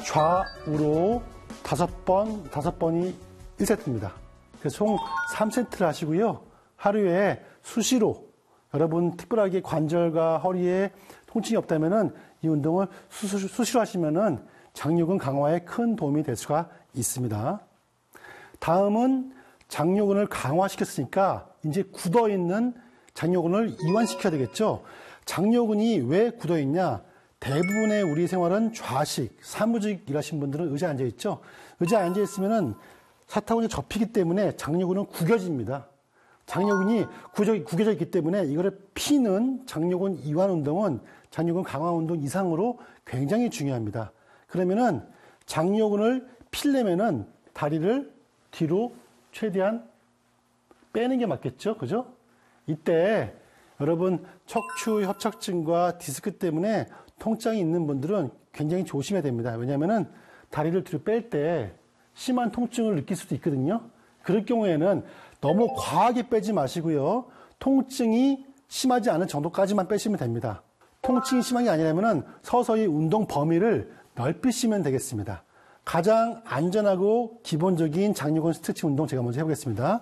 좌우로 5번, 5번이 1세트입니다. 그래서 총 3세트를 하시고요. 하루에 수시로 여러분 특별하게 관절과 허리에 통증이 없다면은 이 운동을 수시로 하시면은 장요근 강화에 큰 도움이 될 수가 있습니다. 다음은 장요근을 강화시켰으니까 이제 굳어있는 장요근을 이완시켜야 되겠죠. 장요근이 왜 굳어있냐? 대부분의 우리 생활은 좌식, 사무직 일하시는 분들은 의자에 앉아있죠. 의자에 앉아있으면은 사타구니가 접히기 때문에 장요근은 구겨집니다. 장요근이 구겨져 있기 때문에 이거를 피는 장요근 이완 운동은 장요근 강화 운동 이상으로 굉장히 중요합니다. 그러면은 장요근을 피려면은 다리를 뒤로 최대한 빼는 게 맞겠죠? 그죠? 이때 여러분 척추 협착증과 디스크 때문에 통증이 있는 분들은 굉장히 조심해야 됩니다. 왜냐하면은 다리를 뒤로 뺄 때 심한 통증을 느낄 수도 있거든요. 그럴 경우에는 너무 과하게 빼지 마시고요. 통증이 심하지 않은 정도까지만 빼시면 됩니다. 통증이 심한 게 아니라면은 서서히 운동 범위를 넓히시면 되겠습니다. 가장 안전하고 기본적인 장요근 스트레칭 운동 제가 먼저 해보겠습니다.